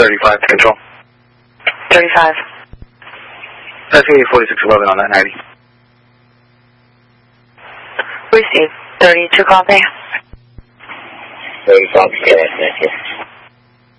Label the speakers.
Speaker 1: 35 to control.
Speaker 2: 35.
Speaker 1: That's going to be 4611 on that 90.
Speaker 2: Receive. 32 copy.
Speaker 3: 35, thank you.